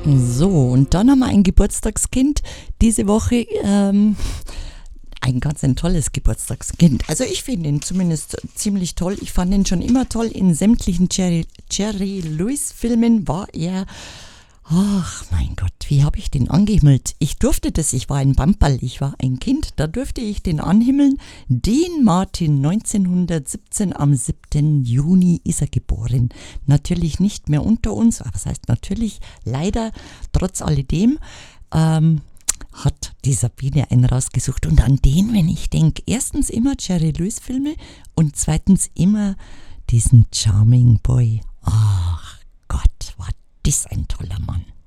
So, und dann haben wir ein Geburtstagskind diese Woche. Ein tolles Geburtstagskind. Also ich finde ihn zumindest ziemlich toll. Ich fand ihn schon immer toll. In sämtlichen Jerry Lewis Filmen war er... Ach mein Gott, wie habe ich den angehimmelt? Ich durfte das, ich war ein Bamperl, ich war ein Kind, da durfte ich den anhimmeln. Dean Martin, 1917, am 7. Juni ist er geboren. Natürlich nicht mehr unter uns, aber das heißt natürlich, leider, trotz alledem, hat die Sabine einen rausgesucht. Und an den, wenn ich denke, erstens immer Jerry Lewis Filme und zweitens immer diesen Charming Boy. Ach Gott, war das ein toller Mann.